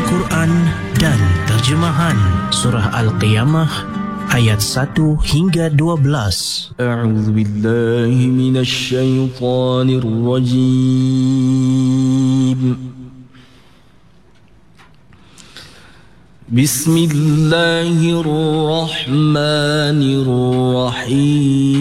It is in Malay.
Al-Quran dan terjemahan Surah Al-Qiyamah ayat 1 hingga 12. A'udzu billahi minasy syaithanir rajim. Bismillahirrahmanirrahim.